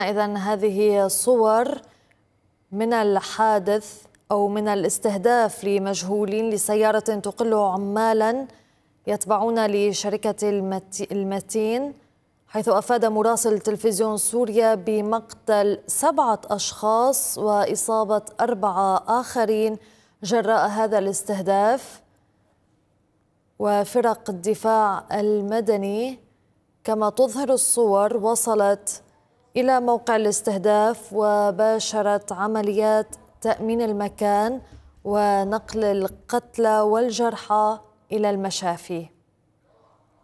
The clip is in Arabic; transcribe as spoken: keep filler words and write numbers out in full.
إذن هذه صور من الحادث أو من الاستهداف لمجهولين لسيارة تقل عمالا يتبعون لشركة المتين، حيث أفاد مراسل تلفزيون سوريا بمقتل سبعة أشخاص وإصابة أربعة آخرين جراء هذا الاستهداف. وفرق الدفاع المدني كما تظهر الصور وصلت إلى موقع الاستهداف وباشرت عمليات تأمين المكان ونقل القتلى والجرحى إلى المشافي.